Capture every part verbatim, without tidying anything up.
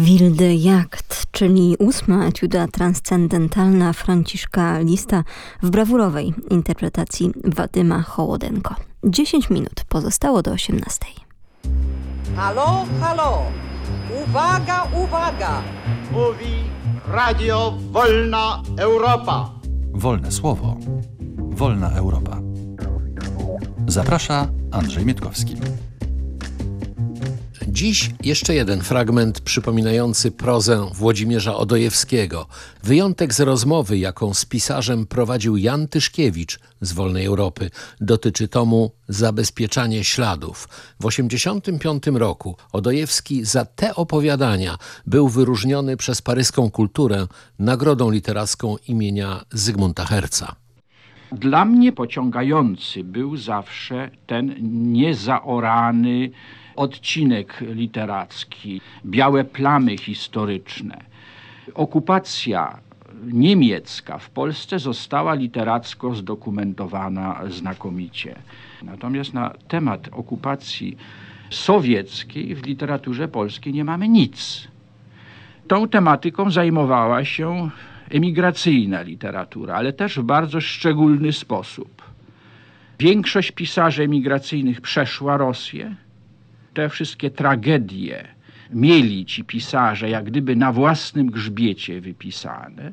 Wilde Jagd, czyli ósma etiuda transcendentalna Franciszka Lista w brawurowej interpretacji Wadyma Hołodenko. Dziesięć minut pozostało do osiemnastej. Halo, halo! Uwaga, uwaga! Mówi Radio Wolna Europa. Wolne słowo. Wolna Europa. Zaprasza Andrzej Mietkowski. Dziś jeszcze jeden fragment przypominający prozę Włodzimierza Odojewskiego. Wyjątek z rozmowy, jaką z pisarzem prowadził Jan Tyszkiewicz z Wolnej Europy, dotyczy tomu Zabezpieczanie śladów. W osiemdziesiątym piątym roku Odojewski za te opowiadania był wyróżniony przez paryską Kulturę nagrodą literacką imienia Zygmunta Herca. Dla mnie pociągający był zawsze ten niezaorany odcinek literacki, białe plamy historyczne. Okupacja niemiecka w Polsce została literacko zdokumentowana znakomicie. Natomiast na temat okupacji sowieckiej w literaturze polskiej nie mamy nic. Tą tematyką zajmowała się emigracyjna literatura, ale też w bardzo szczególny sposób. Większość pisarzy emigracyjnych przeszła Rosję. Te wszystkie tragedie mieli ci pisarze jak gdyby na własnym grzbiecie wypisane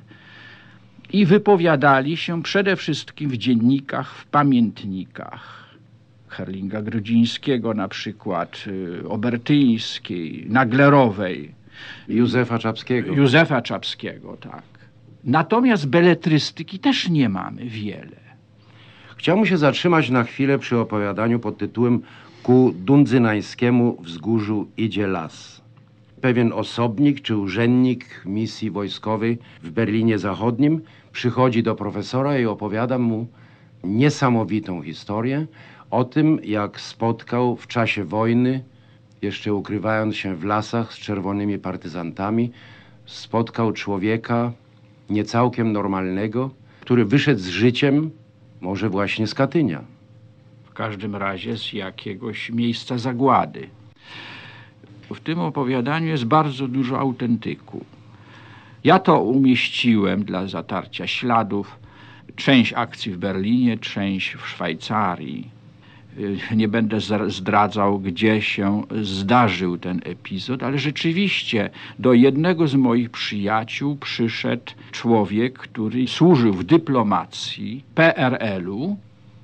i wypowiadali się przede wszystkim w dziennikach, w pamiętnikach. Herlinga Grudzińskiego na przykład, Obertyńskiej, Naglerowej. Józefa Czapskiego. Józefa Czapskiego, tak. Natomiast beletrystyki też nie mamy wiele. Chciałbym się zatrzymać na chwilę przy opowiadaniu pod tytułem Ku Dundzynańskiemu wzgórzu idzie las. Pewien osobnik czy urzędnik misji wojskowej w Berlinie Zachodnim przychodzi do profesora i opowiada mu niesamowitą historię o tym, jak spotkał w czasie wojny, jeszcze ukrywając się w lasach z czerwonymi partyzantami, spotkał człowieka niecałkiem normalnego, który wyszedł z życiem, może właśnie z Katynia. W każdym razie z jakiegoś miejsca zagłady. W tym opowiadaniu jest bardzo dużo autentyku. Ja to umieściłem dla zatarcia śladów. Część akcji w Berlinie, część w Szwajcarii. Nie będę zdradzał, gdzie się zdarzył ten epizod, ale rzeczywiście do jednego z moich przyjaciół przyszedł człowiek, który służył w dyplomacji P R L-u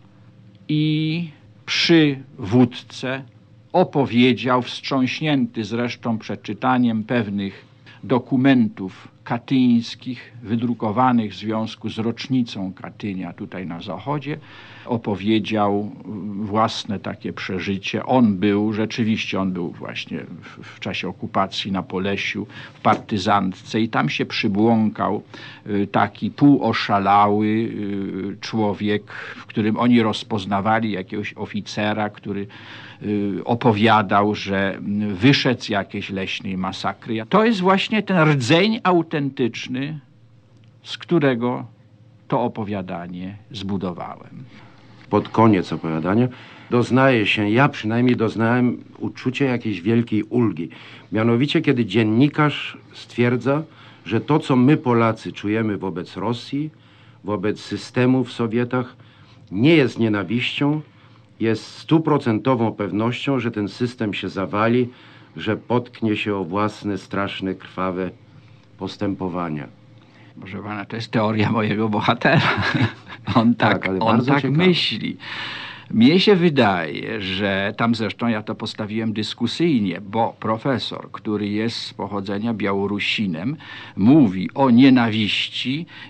i przy wódce opowiedział, wstrząśnięty zresztą przeczytaniem pewnych dokumentów katyńskich, wydrukowanych w związku z rocznicą Katynia tutaj na zachodzie, opowiedział własne takie przeżycie. On był, rzeczywiście on był właśnie w, w czasie okupacji na Polesiu, w partyzantce i tam się przybłąkał taki półoszalały człowiek, w którym oni rozpoznawali jakiegoś oficera, który opowiadał, że wyszedł z jakiejś leśnej masakry. To jest właśnie ten rdzeń autentyczny, z którego to opowiadanie zbudowałem. Pod koniec opowiadania doznaje się, ja przynajmniej doznałem uczucia jakiejś wielkiej ulgi. Mianowicie, kiedy dziennikarz stwierdza, że to, co my Polacy czujemy wobec Rosji, wobec systemu w Sowietach, nie jest nienawiścią, jest stuprocentową pewnością, że ten system się zawali, że potknie się o własne, straszne, krwawe postępowania. Proszę pana, to jest teoria mojego bohatera. On tak, tak, on tak ciekawe. myśli. Mnie się wydaje, że tam zresztą ja to postawiłem dyskusyjnie, bo profesor, który jest z pochodzenia Białorusinem, mówi o nienawiści